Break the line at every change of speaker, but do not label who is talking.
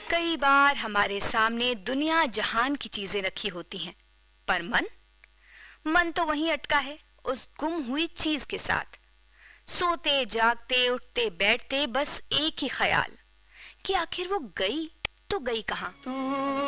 कई बार हमारे सामने दुनिया जहान की चीजें रखी होती हैं, पर मन तो वहीं अटका है उस गुम हुई चीज के साथ। सोते जागते उठते बैठते बस एक ही ख्याल कि आखिर वो गई तो गई कहां।